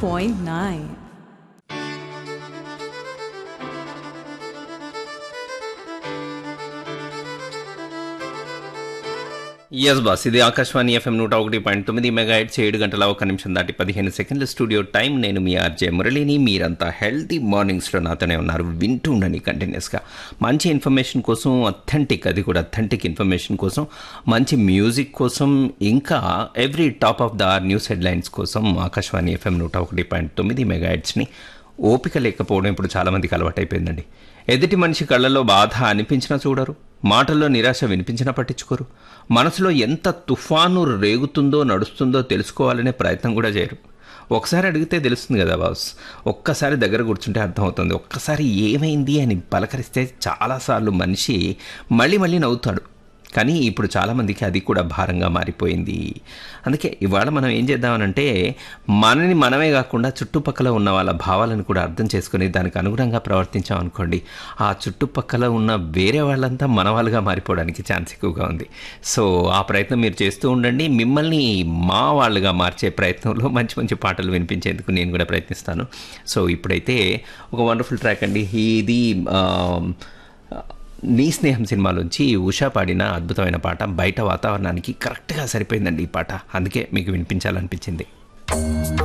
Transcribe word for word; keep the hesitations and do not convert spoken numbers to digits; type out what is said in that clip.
Point nine. Yes boss, ఇది Akashvani FM నూట ఒకటి పాయింట్ తొమ్మిది మెగా హెడ్స్. ఏడు గంటల ఒక నిమిషం దాటి పదిహేను సెకండ్ల స్టూడియో టైం. నేను మీ ఆర్జే మురళిని. మీరంతా హెల్తీ మార్నింగ్స్లో నాతోనే ఉన్నారు. వింటూ ఉండండి కంటిన్యూస్గా. మంచి ఇన్ఫర్మేషన్ కోసం, అథెంటిక్, అది కూడా అథెంటిక్ ఇన్ఫర్మేషన్ కోసం, మంచి మ్యూజిక్ కోసం, ఇంకా every top of the are news headlines కోసం ఆకాశవాణి ఎఫ్ఎం నూట ఒకటి పాయింట్ తొమ్మిది మెగా హెడ్స్ని ఓపిక లేకపోవడం ఇప్పుడు చాలామందికి అలవాటైపోయిందండి. ఎదుటి మనిషి కళ్ళల్లో బాధ అనిపించినా చూడరు, మాటల్లో నిరాశ వినిపించినా పట్టించుకోరు, మనసులో ఎంత తుఫాను రేగుతుందో నడుస్తుందో తెలుసుకోవాలనే ప్రయత్నం కూడా చేయరు. ఒకసారి అడిగితే తెలుస్తుంది కదా బాస్, ఒక్కసారి దగ్గర కూర్చుంటే అర్థమవుతుంది. ఒక్కసారి ఏమైంది అని పలకరిస్తే చాలాసార్లు మనిషి మళ్ళీ మళ్ళీ నవ్వుతాడు. కానీ ఇప్పుడు చాలామందికి అది కూడా భారంగా మారిపోయింది. అందుకే ఇవాళ మనం ఏం చేద్దామనంటే, మనని మనమే కాకుండా చుట్టుపక్కల ఉన్న వాళ్ళ భావాలను కూడా అర్థం చేసుకుని దానికి అనుగుణంగా ప్రవర్తించామనుకోండి, ఆ చుట్టుపక్కల ఉన్న వేరే వాళ్ళంతా మన వాళ్ళుగా మారిపోవడానికి ఛాన్స్ ఎక్కువగా ఉంది. సో ఆ ప్రయత్నం మీరు చేస్తూ ఉండండి. మిమ్మల్ని మా వాళ్ళుగా మార్చే ప్రయత్నంలో మంచి మంచి పాటలు వినిపించేందుకు నేను కూడా ప్రయత్నిస్తాను. సో ఇప్పుడైతే ఒక వండర్ఫుల్ ట్రాక్ అండి. ఇది నీ స్నేహం సినిమాలోంచి ఉషా పాడిన అద్భుతమైన పాట. బయట వాతావరణానికి కరెక్ట్గా సరిపోయిందండి ఈ పాట, అందుకే మీకు వినిపించాలనిపించింది.